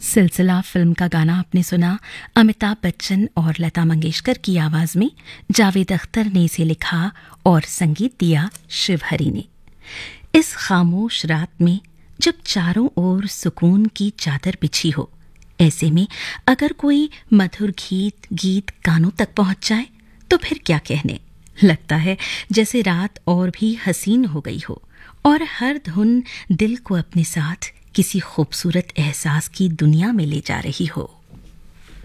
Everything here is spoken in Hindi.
सिलसिला फिल्म का गाना आपने सुना। अमिताभ बच्चन और लता मंगेशकर की आवाज में जावेद अख्तर ने इसे लिखा और संगीत दिया शिवहरी ने। इस खामोश रात में जब चारों ओर सुकून की चादर बिछी हो, ऐसे में अगर कोई मधुर गीत कानों तक पहुंच जाए तो फिर क्या कहने। लगता है जैसे रात और भी हसीन हो गई हो और हर धुन दिल को अपने साथ किसी खूबसूरत एहसास की दुनिया में ले जा रही हो।